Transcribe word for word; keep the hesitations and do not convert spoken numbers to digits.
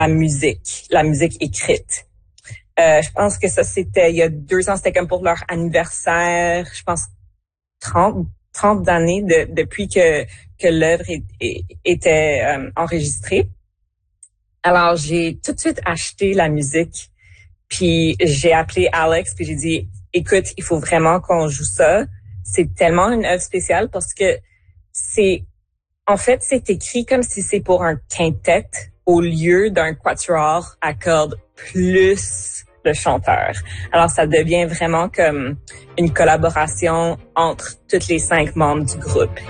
la musique, la musique écrite. Euh, je pense que ça, c'était il y a deux ans, c'était comme pour leur anniversaire, je pense trente, trente années de, depuis que, que l'œuvre est, est, était euh, enregistrée. Alors, j'ai tout de suite acheté la musique, puis j'ai appelé Alex, puis j'ai dit, écoute, il faut vraiment qu'on joue ça. C'est tellement une œuvre spéciale parce que c'est, en fait, c'est écrit comme si c'est pour un quintet au lieu d'un quatuor à cordes plus le chanteur. Alors, ça devient vraiment comme une collaboration entre toutes les cinq membres du groupe.